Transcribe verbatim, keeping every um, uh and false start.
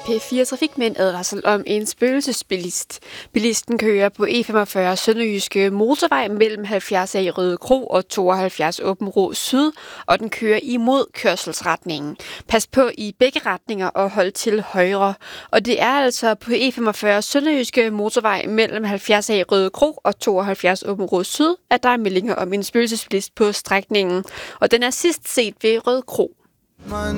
P fire Trafik med en advarsel om en spøgelsesbilist. Bilisten kører på E femogfyrre Sønderjyske Motorvej mellem halvfjerds A Røde Kro og tooghalvfjerds Åbenrå Syd, og den kører imod kørselsretningen. Pas på i begge retninger og hold til højre. Og det er altså på E femogfyrre Sønderjyske Motorvej mellem halvfjerds A Røde Kro og tooghalvfjerds Åbenrå Syd, at der er meldinger om en spøgelsesbilist på strækningen. Og den er sidst set ved Røde Kro.